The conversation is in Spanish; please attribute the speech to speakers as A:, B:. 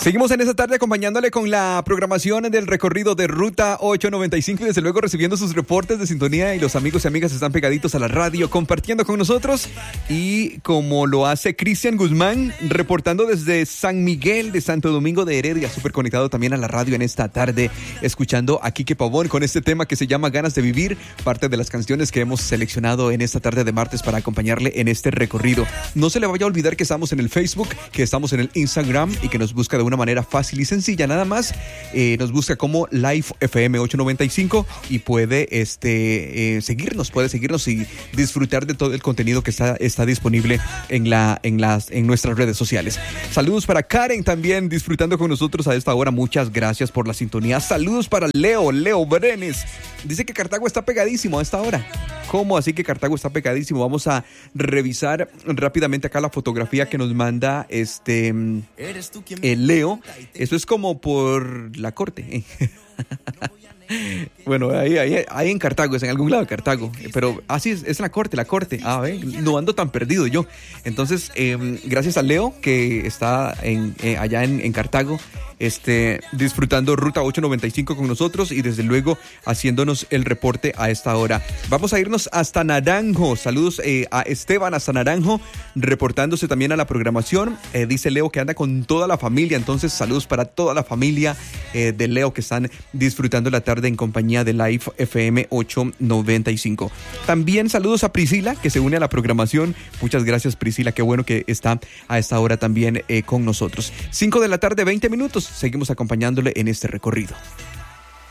A: Seguimos en esta tarde acompañándole con la programación del recorrido de Ruta 895 y desde luego recibiendo sus reportes de sintonía, y los amigos y amigas están pegaditos a la radio compartiendo con nosotros, y como lo hace Cristian Guzmán reportando desde San Miguel de Santo Domingo de Heredia, súper conectado también a la radio en esta tarde, escuchando a Quique Pavón con este tema que se llama Ganas de Vivir, parte de las canciones que hemos seleccionado en esta tarde de martes para acompañarle en este recorrido. No se le vaya a olvidar que estamos en el Facebook, que estamos en el Instagram y que nos busca de una manera fácil y sencilla, nada más nos busca como Live FM 895 y puede seguirnos y disfrutar de todo el contenido que está disponible en nuestras redes sociales. Saludos para Karen también disfrutando con nosotros a esta hora, muchas gracias por la sintonía. Saludos para Leo Brenes, dice que Cartago está pegadísimo a esta hora. ¿Cómo así que Cartago está pegadísimo? Vamos a revisar rápidamente acá la fotografía que nos manda Leo. Eso es como por la corte. Bueno, ahí en Cartago, es en algún lado de Cartago, pero así es la corte. No ando tan perdido yo. Entonces, gracias a Leo que está allá en Cartago, disfrutando Ruta 895 con nosotros y desde luego haciéndonos el reporte a esta hora. Vamos a irnos hasta Naranjo. Saludos a Esteban hasta Naranjo, reportándose también a la programación. Dice Leo que anda con toda la familia, entonces saludos para toda la familia de Leo que están disfrutando la tarde en compañía de Live FM 895. También saludos a Priscila que se une a la programación. Muchas gracias, Priscila, qué bueno que está a esta hora también con nosotros. 5 de la tarde, 20 minutos. Seguimos acompañándole en este recorrido.